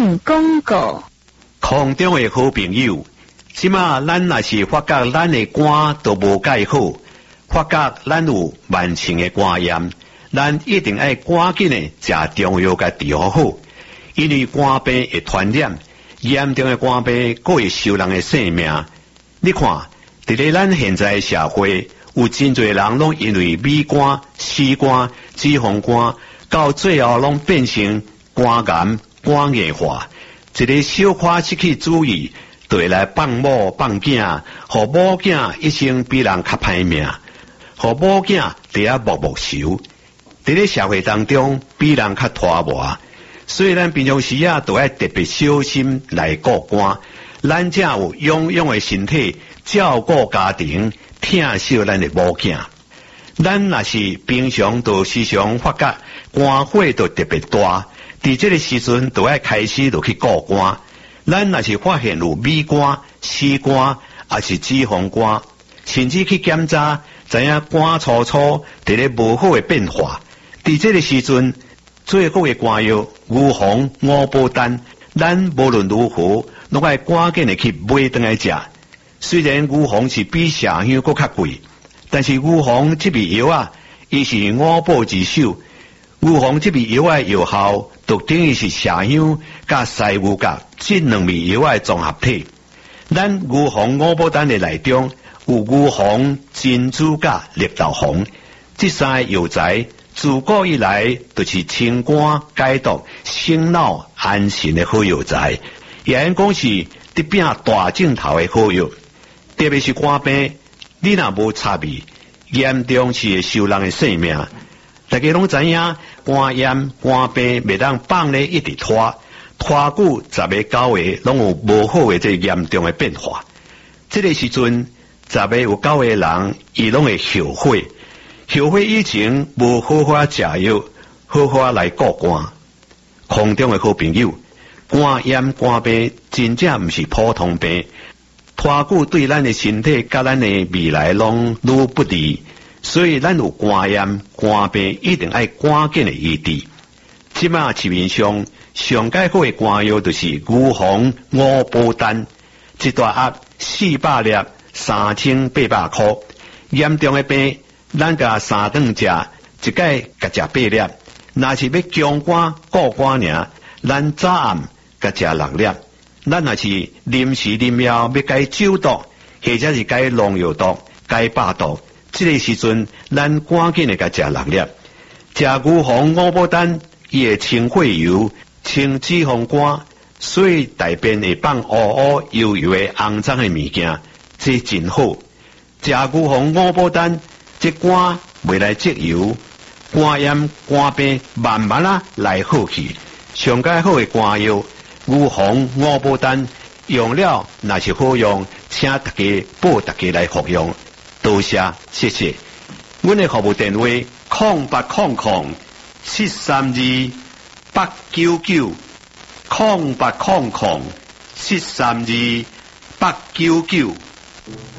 性广告。 空中的好朋友，即马咱若是发觉咱的肝都无介好，发觉咱有慢性的肝炎，咱一定要赶紧的食中药甲治疗好，因为肝病会传染，严重的肝病佫会收人的性命。你看，伫咧咱现在社会，有真侪人拢因为米肝、C肝、脂肪肝，到最后拢变成肝癌、肝硬化。一个小可失去注意，就会来放某放囝，互某囝一生比人较歹命，互某囝伫遐默默受。伫咧社会当中，比人较拖磨，所以咱平常时啊，都要特别小心来顾肝。咱才有养养的身体，照顾家庭，疼惜咱的某囝。咱若是平常都时常发觉肝火都特别大，伫这个时阵都要开始就去顾肝。咱若是发现有米肝、C肝，还是脂肪肝，甚至去检查，知影肝粗粗伫咧无好的变化。伫这个时阵，最好的肝药牛黄、五宝丹，咱无论如何，拢要赶紧的去买回来食。虽然牛黄是比麝香佫较贵，但是牛黄这味药啊，伊是五宝之首。牛黄这味药的药效，就等于是麝香甲西牛甲这两味药的综合体。咱牛黄五宝丹的内中有牛黄、珍珠甲绿豆黄，这三个药材自古以来就是清肝解毒、醒脑安神的好药材，也因讲是得拼大镜头的好药。特别是肝病，你若无插味，严重是会收人的性命。大家拢知影，肝炎、肝病袂当放咧一直拖久10个9个，拢有无好的这严重的变化。这个时阵10个有9个人，伊拢会后悔。后悔以前无好好食药，好好来顾肝。空中的好朋友，肝炎、肝病真正毋是普通病，拖久对咱的身体甲咱的未来拢愈不利。所以咱有肝炎、肝病，一定要赶紧的医治。即马市面上上介好的肝药就是牛黄五宝丹，一大盒400粒，3800块。严重的病，咱甲3顿食，一届甲食8粒。若是要强肝顾肝尔，咱早暗甲食6粒。咱若是临时临要要解酒毒，或者是解农药毒、解百毒。这个时阵，咱赶紧的甲食6粒，食牛黄五宝丹，伊会清血油、清脂肪肝，所以大便会放乌乌油油的肮脏的物件，这真好。食牛黄五宝丹，这肝袂来积油，肝炎、肝病慢慢来好去。上介好的肝药，牛黄五宝丹，用了若是好用，请大家报大家来服用。多谢，谢谢。阮的服务电话：0800-732-899，0800-732-899。